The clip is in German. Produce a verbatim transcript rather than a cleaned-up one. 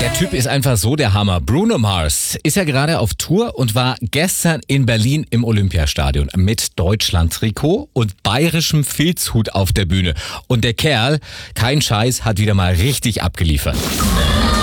Der Typ ist einfach so der Hammer. Bruno Mars ist ja gerade auf Tour und war gestern in Berlin im Olympiastadion mit Deutschland-Trikot und bayerischem Filzhut auf der Bühne. Und der Kerl, kein Scheiß, hat wieder mal richtig abgeliefert.